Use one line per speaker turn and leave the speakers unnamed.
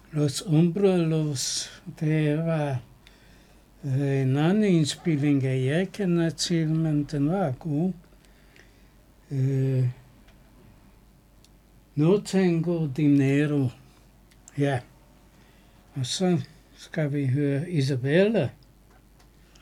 Los Umbrellos, det var en anden indspilling, jeg kender til, men den var god. No tengo dinero. Ja, og så skal vi høre Isabella.